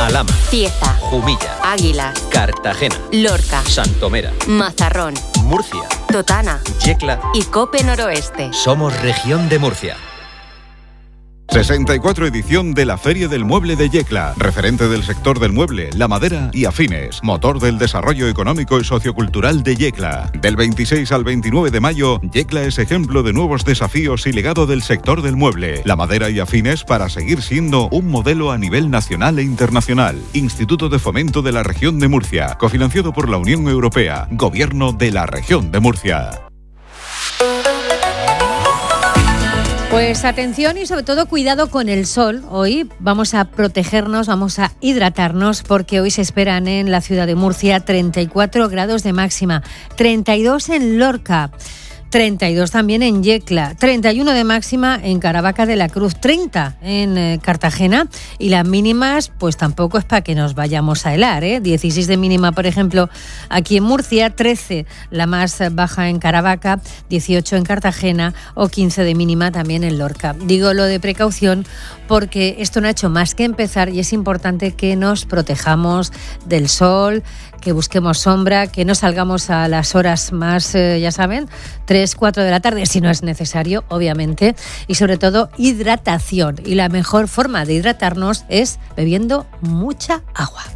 Alhama, Cieza, Jumilla, Águilas, Cartagena, Lorca, Santomera, Mazarrón, Murcia, Totana Yecla y Cope Noroeste. Somos Región de Murcia. 64 edición de la Feria del Mueble de Yecla, referente del sector del mueble, la madera y afines, motor del desarrollo económico y sociocultural de Yecla. Del 26 al 29 de mayo, Yecla es ejemplo de nuevos desafíos y legado del sector del mueble, la madera y afines para seguir siendo un modelo a nivel nacional e internacional. Instituto de Fomento de la Región de Murcia, cofinanciado por la Unión Europea, Gobierno de la Región de Murcia. Pues atención y sobre todo cuidado con el sol. Hoy vamos a protegernos, vamos a hidratarnos porque hoy se esperan en la ciudad de Murcia 34 grados de máxima, 32 en Lorca, 32 también en Yecla, 31 de máxima en Caravaca de la Cruz, 30 en Cartagena y las mínimas pues tampoco es para que nos vayamos a helar, 16 de mínima por ejemplo aquí en Murcia, 13 la más baja en Caravaca, 18 en Cartagena o 15 de mínima también en Lorca. Digo lo de precaución porque esto no ha hecho más que empezar y es importante que nos protejamos del sol, que busquemos sombra, que no salgamos a las horas más, ya saben, 3, 4 de la tarde, si no es necesario, obviamente, y sobre todo hidratación. Y la mejor forma de hidratarnos es bebiendo mucha agua.